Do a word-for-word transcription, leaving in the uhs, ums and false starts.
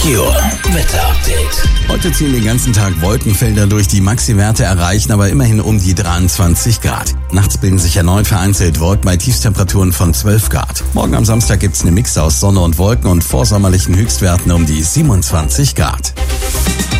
Wetter-Update. Heute ziehen den ganzen Tag Wolkenfelder durch, die Maxi-Werte erreichen aber immerhin um die dreiundzwanzig Grad. Nachts bilden sich erneut vereinzelt Wolken bei Tiefstemperaturen von zwölf Grad. Morgen am Samstag gibt's eine Mix aus Sonne und Wolken und vorsommerlichen Höchstwerten um die siebenundzwanzig Grad.